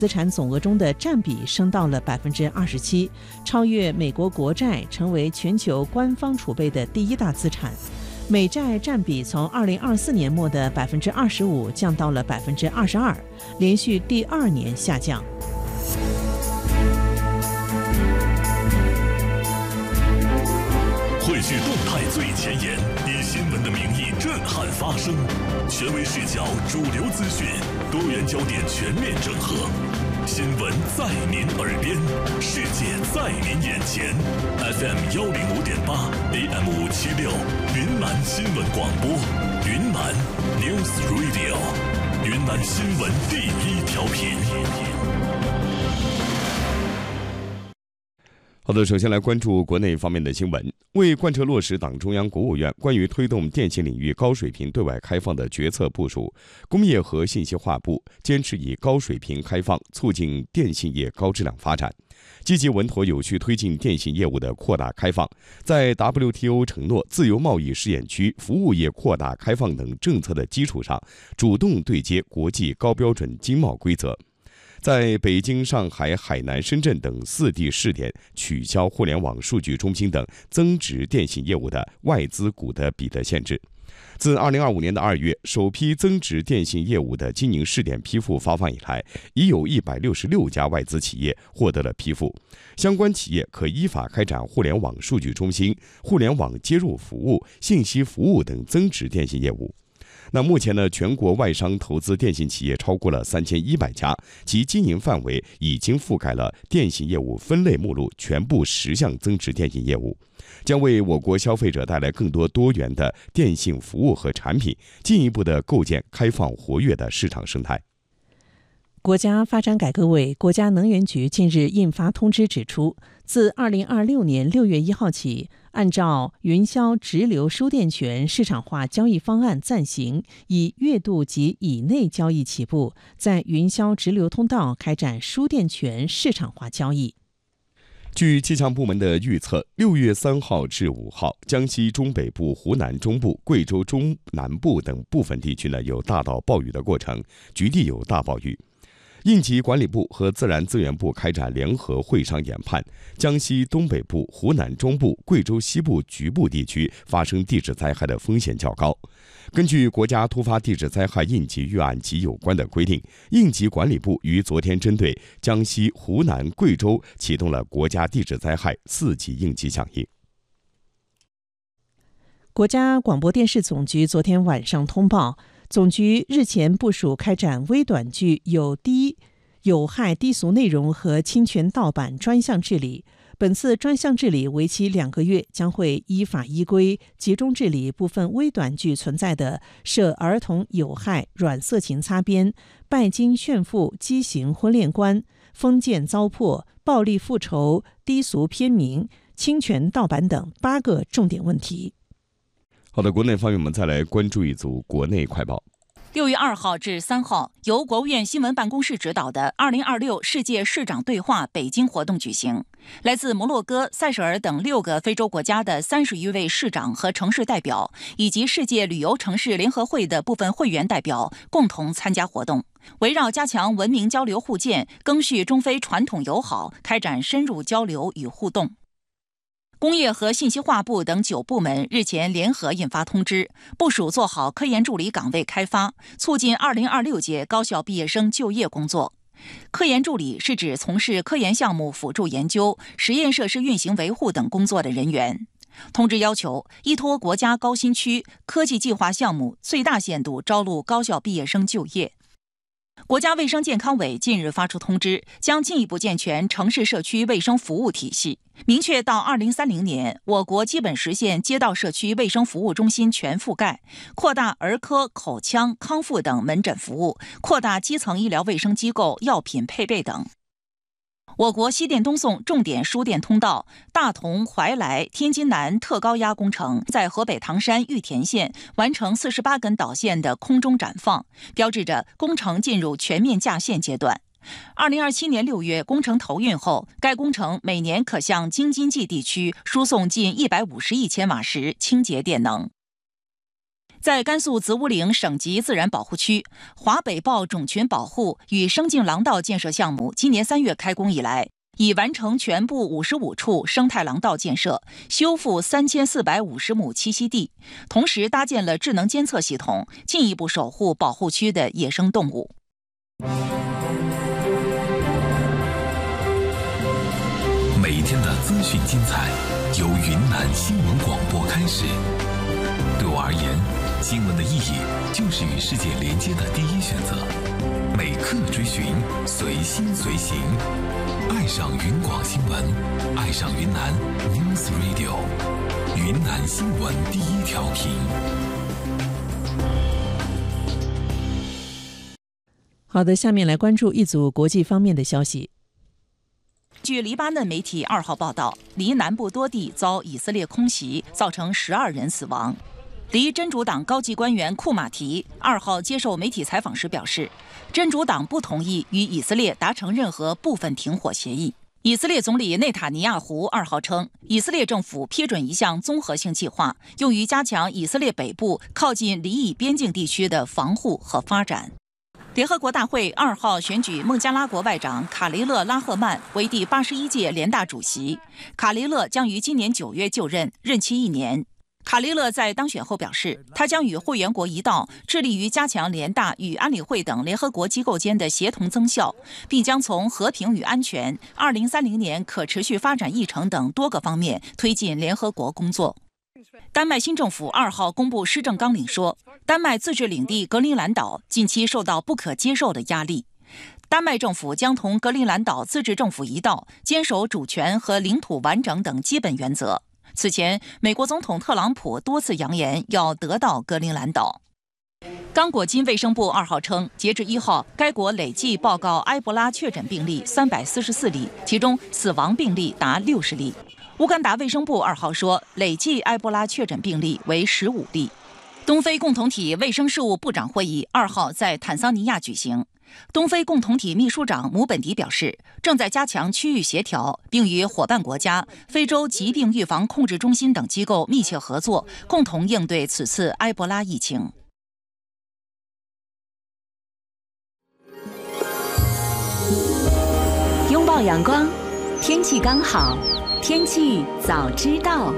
资产总额中的占比升到了27%，超越美国国债，成为全球官方储备的第一大资产。美债占比从2024年末的25%降到了22%，连续第2年下降。 汇聚动态最前沿，以新闻的名义震撼发声，权威视角、主流资讯、多元焦点全面整合。新闻在您耳边，世界在您眼前。FM 105.8 AM 576，云南新闻广播，云南 News Radio， 云南新闻第一调频。 好的，首先来关注国内方面的新闻。为贯彻落实党中央、国务院关于推动电信领域高水平对外开放的决策部署，工业和信息化部坚持以高水平开放促进电信业高质量发展，积极稳妥有序推进电信业务的扩大开放，在 WTO 承诺自由贸易试验区、服务业扩大开放等政策的基础上，主动对接国际高标准经贸规则。在北京、上海、海南、深圳等4地试点取消互联网数据中心等增值电信业务的外资股的比的限制。自2025年2月首批增值电信业务的经营试点批复发放以来，已有166家外资企业获得了批复，相关企业可依法开展互联网数据中心、互联网接入服务、信息服务等增值电信业务。那目前呢，全国外商投资电信企业超过了3100家，其经营范围已经覆盖了电信业务分类目录全部10项增值电信业务，将为我国消费者带来更多多元的电信服务和产品，进一步的构建开放活跃的市场生态。 国家发展改革委、国家能源局近日印发通知指出，自2026年6月1号起，按照云霄直流输电权市场化交易方案暂行，以月度及以内交易起步，在云霄直流通道开展输电权市场化交易。 据气象部门的预测，6月3号至5号，江西中北部、湖南中部、贵州中南部等部分地区呢有大到暴雨的过程，局地有大暴雨。应急管理部和自然资源部开展联合会商研判，江西东北部、湖南中部、贵州西部局部地区发生地质灾害的风险较高。根据国家突发地质灾害应急预案及有关的规定，应急管理部于昨天针对江西、湖南、贵州启动了国家地质灾害4级应急响应。 国家广播电视总局昨天晚上通报，总局日前部署开展微短剧有害低俗内容和侵权盗版专项治理。本次专项治理为期2个月，将会依法依规集中治理部分微短剧存在的涉儿童有害、软色情擦边、拜金炫富、畸形婚恋观、封建糟粕、暴力复仇、低俗片名、侵权盗版等8个重点问题。 好的，国内方面我们再来关注一组国内快报。 6月2号至3号，由国务院新闻办公室指导的2026世界市长对话北京活动举行。来自摩洛哥、塞舌尔等6个非洲国家的30余位市长和城市代表，以及世界旅游城市联合会的部分会员代表共同参加活动，围绕加强文明交流互鉴、赓续中非传统友好，开展深入交流与互动。工业和信息化部等9部门日前联合印发通知，部署做好科研助理岗位开发，促进2026届高校毕业生就业工作。科研助理是指从事科研项目辅助研究、实验设施运行维护等工作的人员。通知要求，依托国家高新区科技计划项目，最大限度招录高校毕业生就业。国家卫生健康委近日发出通知，将进一步健全城市社区卫生服务体系，明确到2030年，我国基本实现街道社区卫生服务中心全覆盖，扩大儿科、口腔、康复等门诊服务，扩大基层医疗卫生机构药品配备等。我国西电东送重点输电通道大同怀来天津南特高压工程在河北唐山玉田县完成48根导线的空中展放，标志着工程进入全面架线阶段。2027年6月工程投运后，该工程每年可向京津冀地区输送近150亿千瓦时清洁电能。 在甘肃子午岭省级自然保护区，华北豹种群保护与生境廊道建设项目今年3月开工以来，已完成全部55处生态廊道建设，修复3450亩栖息地，同时搭建了智能监测系统，进一步守护保护区的野生动物。 每一天的资讯精彩，由云南新闻广播开始。对我而言，新闻的意义就是与世界连接的第一选择。每刻追寻，随心随行，爱上云广新闻，爱上云南 News Radio， 云南新闻第一调频。 好的，下面来关注一组国际方面的消息。 据黎巴嫩媒体2号报道，黎南部多地遭以色列空袭，造成12人死亡。黎真主党高级官员库马提2号接受媒体采访时表示，真主党不同意与以色列达成任何部分停火协议。以色列总理内塔尼亚胡2号称，以色列政府批准一项综合性计划，用于加强以色列北部靠近黎以边境地区的防护和发展。联合国大会2号选举孟加拉国外长卡雷勒拉赫曼为第81届联大主席。卡雷勒将于今年9月就任，任期1年。卡雷勒在当选后表示，他将与会员国一道，致力于加强联大与安理会等联合国机构间的协同增效，并将从和平与安全、2030年可持续发展议程等多个方面推进联合国工作。丹麦新政府2号公布施政纲领说，丹麦自治领地格陵兰岛近期受到不可接受的压力。丹麦政府将同格陵兰岛自治政府一道，坚守主权和领土完整等基本原则。此前，美国总统特朗普多次扬言要得到格陵兰岛。刚果金卫生部2号称，截至1号，该国累计报告埃博拉确诊病例344例，其中死亡病例达60例。乌干达卫生部2号说，累计埃博拉确诊病例为15例。东非共同体卫生事务部长会议2号在坦桑尼亚举行。东非共同体秘书长姆本迪表示，正在加强区域协调，并与伙伴国家、非洲疾病预防控制中心等机构密切合作，共同应对此次埃博拉疫情。 拥抱阳光，天气刚好，天气早知道。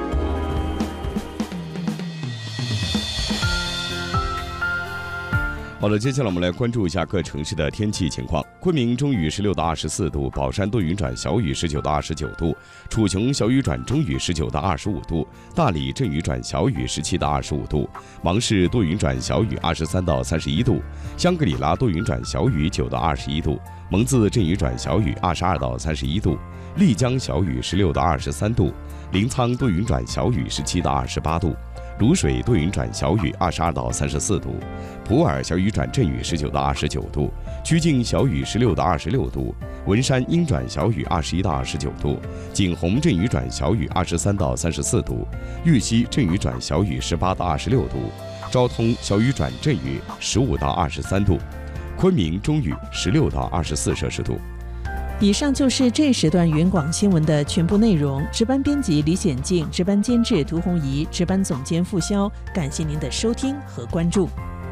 好了，接下来我们来关注一下各城市的天气情况。昆明中雨16到24度，宝山多云转小雨19到29度，楚雄小雨转中雨19到25度，大理阵雨转小雨17到25度，芒市多云转小雨23到31度，香格里拉多云转小雨9到21度，蒙自阵雨转小雨22到31度，丽江小雨16到23度，临沧多云转小雨17到28度，卤水多云转小雨22到34度，普洱小雨转阵雨19到29度，曲靖小雨16到26度，文山阴转小雨21到29度，景洪阵雨转小雨23到34度，玉溪阵雨转小雨18到26度，昭通小雨转阵雨15到23度，昆明中雨16到24摄氏度。 以上就是这时段云广新闻的全部内容。值班编辑李显静，值班监制涂红怡，值班总监付潇。感谢您的收听和关注。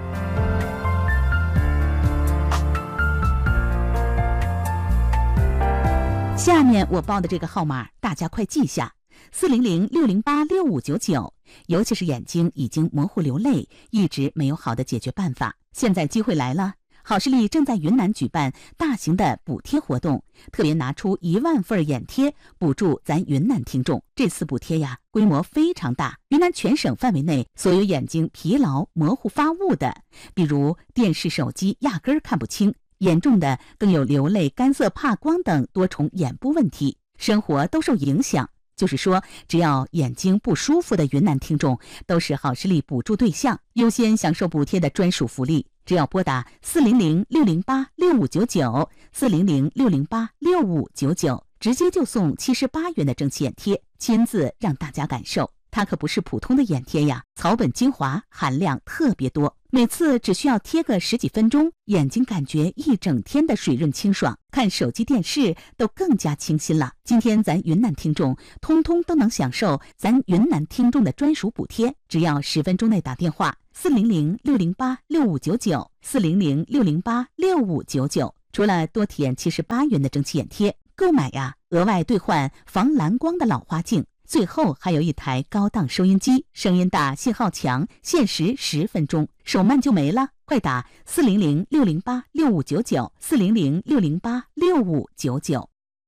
下面我报的这个号码，大家快记下：400-608-6599。尤其是眼睛已经模糊流泪，一直没有好的解决办法，现在机会来了。好视力正在云南举办大型的补贴活动，特别拿出1万份眼贴补助咱云南听众。这次补贴呀，规模非常大，云南全省范围内所有眼睛疲劳、模糊、发雾的，比如电视、手机压根儿看不清，严重的更有流泪、干涩、怕光等多重眼部问题，生活都受影响。就是说，只要眼睛不舒服的云南听众都是好视力补助对象，优先享受补贴的专属福利。只要拨打400-608-6599 400-608-6599，直接就送78元的蒸汽眼贴，亲自让大家感受。 它可不是普通的眼贴呀，草本精华含量特别多，每次只需要贴个10几分钟，眼睛感觉一整天的水润清爽，看手机电视都更加清新了。今天咱云南听众通通都能享受咱云南听众的专属补贴，只要10分钟内打电话400-608-6599，400-608-6599，除了多体验78元的蒸汽眼贴，购买呀额外兑换防蓝光的老花镜，最后还有一台高档收音机，声音大，信号强，限时10分钟，手慢就没了，快打400-608-6599，400-608-6599。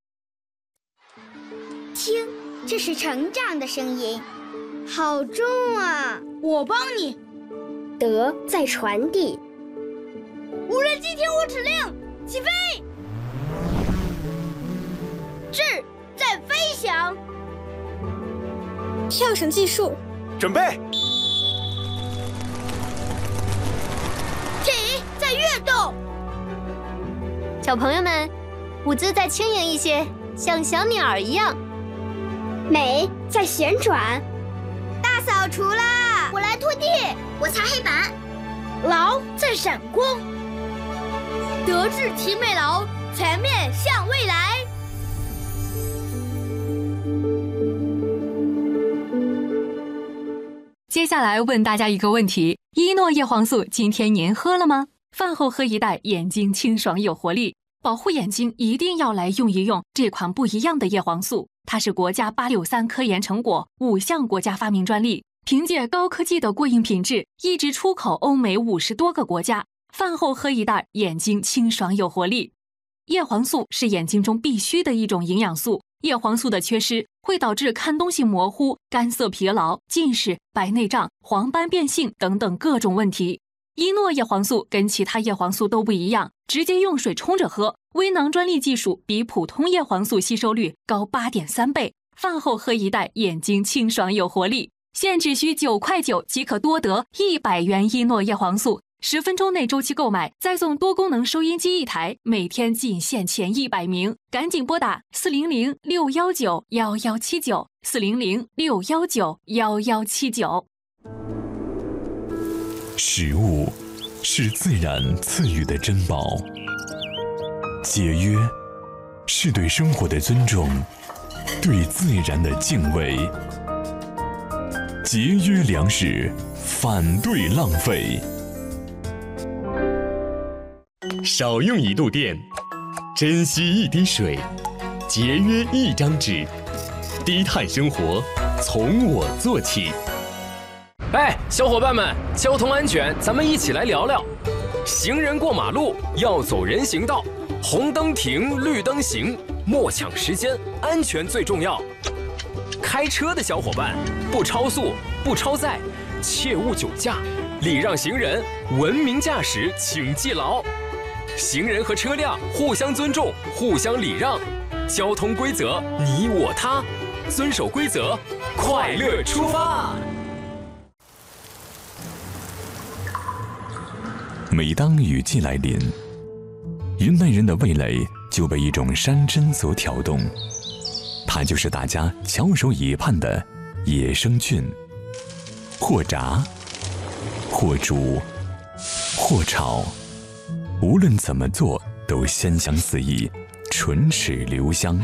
听，这是成长的声音，好重啊！ 我帮你。 德在传递。 无人机听我指令，起飞！智在飞翔。 跳绳技术， 准备。 体在跃动。 小朋友们，舞姿再轻盈一些，像小鸟儿一样。 美在旋转。 大扫除啦！ 我来拖地，我擦黑板。 劳在闪光。德智体美劳，全面向未来。 接下来问大家一个问题：依诺叶黄素今天您喝了吗？饭后喝一袋，眼睛清爽有活力。保护眼睛一定要来用一用这款不一样的叶黄素，它是国家863科研成果，5项国家发明专利，凭借高科技的过硬品质，一直出口欧美50多个国家。饭后喝一袋，眼睛清爽有活力。叶黄素是眼睛中必须的一种营养素，叶黄素的缺失会导致看东西模糊、干涩疲劳、近视、白内障、黄斑变性等等各种问题。依诺叶黄素跟其他叶黄素都不一样，直接用水冲着喝，微囊专利技术比普通叶黄素吸收率高8.3倍。饭后喝一袋，眼睛清爽有活力。现只需9块9即可多得100元依诺叶黄素，10分钟内周期购买，再送多功能收音机1台，每天仅限前100名，赶紧拨打400-619-1179，400-619-1179。 食物是自然赐予的珍宝，节约是对生活的尊重，对自然的敬畏。节约粮食，反对浪费。少用1度电，珍惜1滴水，节约1张纸，低碳生活从我做起。 哎，小伙伴们，交通安全，咱们一起来聊聊。行人过马路要走人行道，红灯停，绿灯行，莫抢时间，安全最重要。开车的小伙伴，不超速，不超载，切勿酒驾，礼让行人，文明驾驶，请记牢。行人和车辆互相尊重，互相礼让，交通规则你我他，遵守规则，快乐出发。 每当雨季来临，云南人的味蕾就被一种山珍所挑动，它就是大家翘首以盼的野生菌。或炸，或煮，或炒，无论怎么做都鲜香四溢，唇齿留香。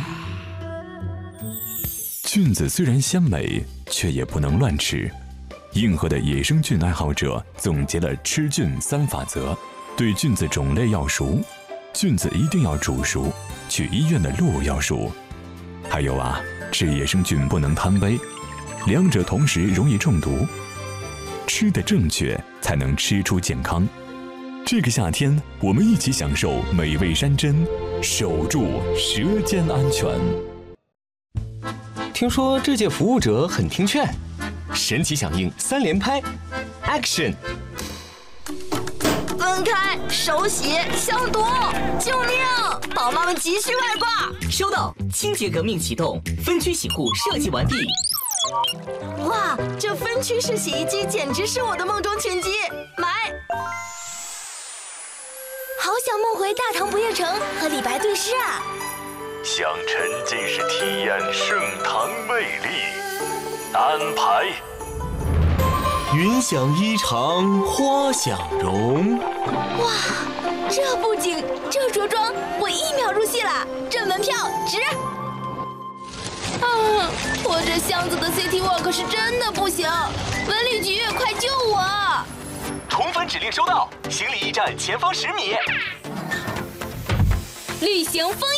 菌子虽然鲜美，却也不能乱吃。硬核的野生菌爱好者总结了吃菌3法则：对菌子种类要熟，菌子一定要煮熟，去医院的路要熟。还有啊，吃野生菌不能贪杯，两者同时容易中毒。吃得正确，才能吃出健康。这个夏天，我们一起享受美味山珍，守住舌尖安全。 听说这届服务者很听劝，神奇响应3连拍 ，Action！ 分开，手洗，消毒，救命！宝妈们急需外挂。 收到，清洁革命启动，分区洗护设计完毕。 哇，这分区式洗衣机简直是我的梦中情机，买！好想梦回大唐不夜城和李白对诗啊！ 想沉浸式体验盛唐魅力， 单排。 云想衣裳花想容。 哇，这布景，这着装，我1秒入戏了，这门票值。我这箱子的 City Walk 是真的不行，文旅局快救我！ 宠粉指令收到，行李驿站前方10米。 旅行风